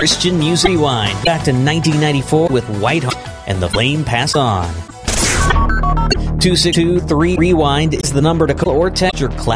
Christian Music Rewind. Back to 1994 with Whiteheart and The Flame Pass On. 2623 Rewind is the number to call or text your class.